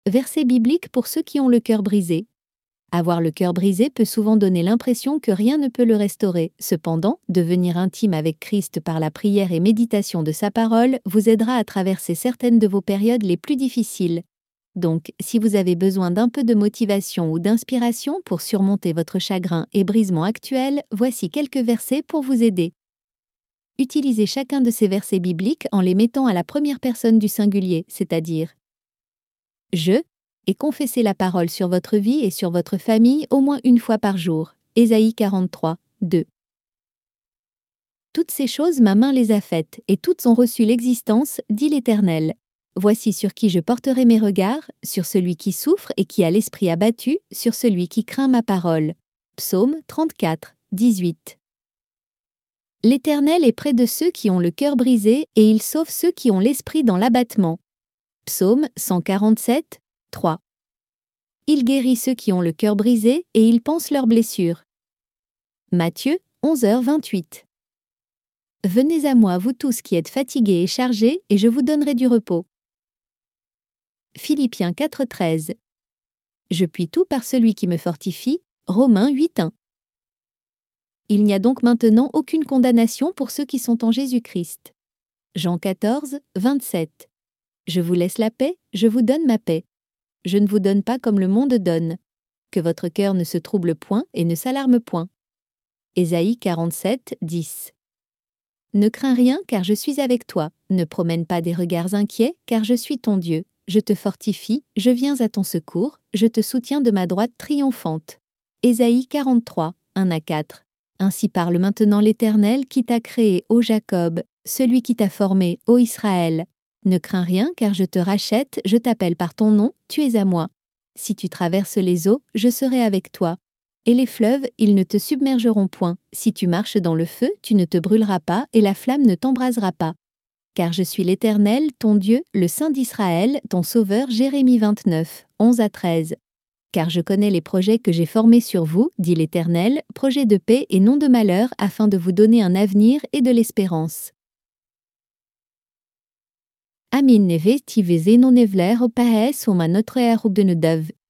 Verset biblique pour ceux qui ont le cœur brisé. Avoir le cœur brisé peut souvent donner l'impression que rien ne peut le restaurer. Cependant, devenir intime avec Christ par la prière et méditation de sa parole vous aidera à traverser certaines de vos périodes les plus difficiles. Donc, si vous avez besoin d'un peu de motivation ou d'inspiration pour surmonter votre chagrin et brisement actuel, voici quelques versets pour vous aider. Utilisez chacun de ces versets bibliques en les mettant à la première personne du singulier, c'est-à-dire « je » et confessez la parole sur votre vie et sur votre famille au moins une fois par jour. Ésaïe 43, 2. Toutes ces choses ma main les a faites, et toutes ont reçu l'existence, dit l'Éternel. Voici sur qui je porterai mes regards, sur celui qui souffre et qui a l'esprit abattu, sur celui qui craint ma parole. Psaume 34, 18. L'Éternel est près de ceux qui ont le cœur brisé, et il sauve ceux qui ont l'esprit dans l'abattement. Psaume 147, 3. Il guérit ceux qui ont le cœur brisé, et il panse leurs blessures. Matthieu 11h28. Venez à moi, vous tous qui êtes fatigués et chargés, et je vous donnerai du repos. Philippiens 4,13. Je puis tout par celui qui me fortifie. Romains 8,1. Il n'y a donc maintenant aucune condamnation pour ceux qui sont en Jésus-Christ. Jean 14, 27. Je vous laisse la paix, je vous donne ma paix. Je ne vous donne pas comme le monde donne. Que votre cœur ne se trouble point et ne s'alarme point. Ésaïe 47, 10. Ne crains rien car je suis avec toi. Ne promène pas des regards inquiets car je suis ton Dieu. Je te fortifie, je viens à ton secours, je te soutiens de ma droite triomphante. Ésaïe 43, 1 à 4. Ainsi parle maintenant l'Éternel qui t'a créé, ô Jacob, celui qui t'a formé, ô Israël. Ne crains rien car je te rachète, je t'appelle par ton nom, tu es à moi. Si tu traverses les eaux, je serai avec toi. Et les fleuves, ils ne te submergeront point. Si tu marches dans le feu, tu ne te brûleras pas et la flamme ne t'embrasera pas. Car je suis l'Éternel, ton Dieu, le Saint d'Israël, ton Sauveur. Jérémie 29, 11 à 13. Car je connais les projets que j'ai formés sur vous, dit l'Éternel, projets de paix et non de malheur, afin de vous donner un avenir et de l'espérance. Amin neve tive zenon evler opaes oma notre erub de nedav